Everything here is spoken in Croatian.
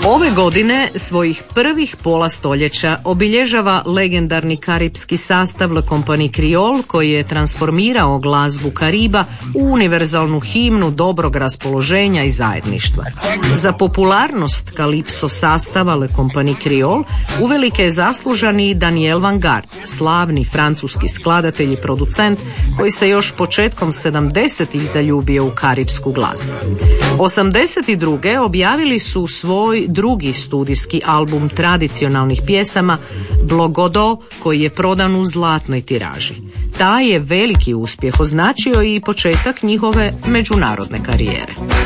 Ove godine svojih prvih pola stoljeća obilježava legendarni karipski sastav Le Compagnie Creole koji je transformirao glazbu Kariba u univerzalnu himnu dobrog raspoloženja i zajedništva. Za popularnost kalipso sastava Le Compagnie Creole uvelike je zaslužan i Daniel Vanguard, slavni francuski skladatelj i producent koji se još početkom 70-ih zaljubio u karipsku glazbu. 82. objavili su svoj drugi studijski album tradicionalnih pjesama Blogodo, koji je prodan u zlatnoj tiraži. Taj je veliki uspjeh označio i početak njihove međunarodne karijere.